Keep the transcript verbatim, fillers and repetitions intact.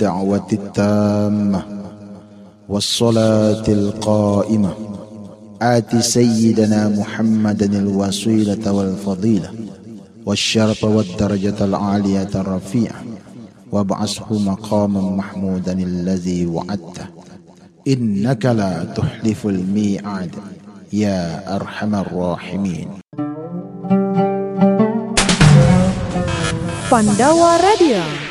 الدعوة التامة والصلاة القائمة آت سيدنا محمدا الوسيلة والفضيلة والشرف والدرجة العالية الرفيعة وابعثه مقاما محمودا الذي وعدته إنك لا تخلف الميعاد يا أرحم الراحمين. Pandawa Radio